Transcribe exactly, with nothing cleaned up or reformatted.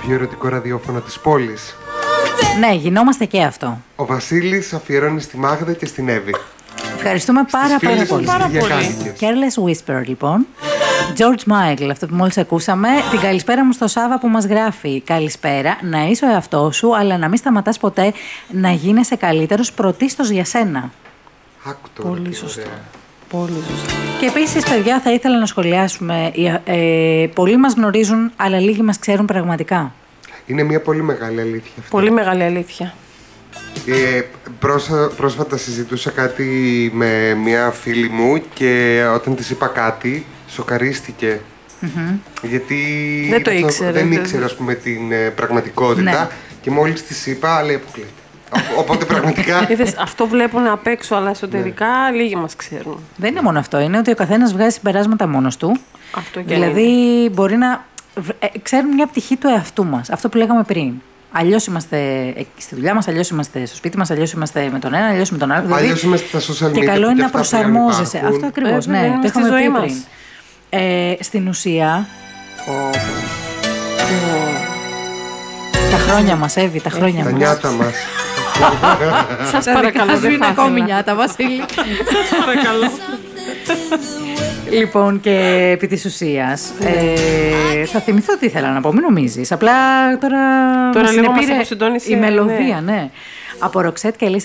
πιο ερωτικό ραδιόφωνο της πόλης. Ναι, γινόμαστε και αυτό. Ο Βασίλης αφιερώνει στη Μάγδα και στην Εύη. Ευχαριστούμε πάρα πάρα πολύ. Πάρα πολύ. Careless Whisper, λοιπόν. George Michael, αυτό που μόλις ακούσαμε. Την καλησπέρα μου στο Σάβα που μας γράφει. Καλησπέρα, να είσαι ο εαυτός σου, αλλά να μην σταματάς ποτέ να γίνεσαι καλύτερος, πρωτίστως για σένα. Άκου τώρα, Πολύ τι σωστό. ωραία. Πολύ σωστό. Και επίσης, παιδιά, θα ήθελα να σχολιάσουμε. Ε, πολλοί μας γνωρίζουν, αλλά λίγοι μας ξέρουν πραγματικά. Είναι μια πολύ μεγάλη αλήθεια αυτή. Πολύ μεγάλη αλήθεια. Ε, πρόσφα- πρόσφατα συζητούσα κάτι με μια φίλη μου και όταν της είπα κάτι, σοκαρίστηκε. Mm-hmm. Γιατί Δεν το αυτό- ήξερε, δεν δεν- ήξερε, ας πούμε, την ε, πραγματικότητα. Ναι. Και μόλις της είπα, λέει αποκλείται. Ο- Οπότε πραγματικά. Είδες, αυτό βλέπουν απ' έξω, αλλά εσωτερικά λίγοι μας ξέρουν. Δεν είναι μόνο αυτό. Είναι ότι ο καθένας βγάζει συμπεράσματα μόνος του. Αυτό και Δηλαδή, μπορεί να β- ε, ξέρουν μια πτυχή του εαυτού μας. Αυτό που λέγαμε πριν. Αλλιώς είμαστε ε, στη δουλειά μας, αλλιώς είμαστε στο σπίτι μας, αλλιώς είμαστε με τον ένα, αλλιώς με τον άλλο. Δηλαδή, Αλλιώς είμαστε στα social media. και καλό που είναι να αυτά πλέον προσαρμόζεσαι. υπάρχουν. Αυτό ακριβώς, Ε, ναι. βέβαια, Το είναι στη είχαμε ζωή πει μας. πριν. Ε, στην ουσία, τα χρόνια μας, Εύη, τα χρόνια Τα μας. νιάτα μας. Σας παρακαλώ, δεν είναι θα ακόμη ήθελα. νιάτα, Βασίλη. Παρακαλώ. Λοιπόν, και επί της ουσίας, ε, θα θυμηθώ τι ήθελα να πω, μην νομίζεις. Απλά τώρα, Τώρα με λίγο μας συνεπήρε αποσυντώνησε, η μελωδία, ναι. ναι. Από Ροξέτ και Ελίσσα